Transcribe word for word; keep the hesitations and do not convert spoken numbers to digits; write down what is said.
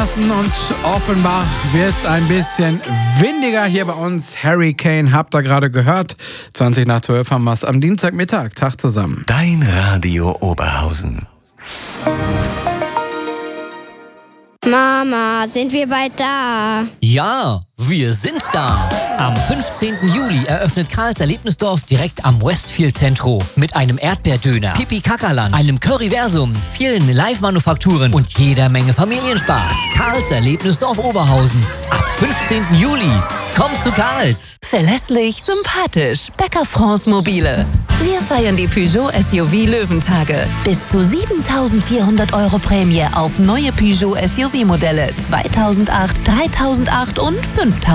lassen und offenbar wird es ein bisschen windiger hier bei uns. Hurricane habt ihr gerade gehört. zwanzig nach zwölf haben wir es am Dienstagmittag. Tag zusammen. Dein Radio Oberhausen. Mama, sind wir bald da? Ja, wir sind da. Am fünfzehnten Juli eröffnet Karls Erlebnisdorf direkt am Westfield Centro mit einem Erdbeerdöner, Pipi-Kakaland, einem Curryversum, vielen Live-Manufakturen und jeder Menge Familienspaß. Karls Erlebnisdorf Oberhausen ab fünfzehnten Juli. Kommt zu Karls. Verlässlich, sympathisch. Bäcker France Mobile. Wir feiern die Peugeot S U V Löwentage. Bis zu siebentausendvierhundert Euro Prämie auf neue Peugeot S U V Modelle zweitausendacht, dreitausendacht und fünftausend.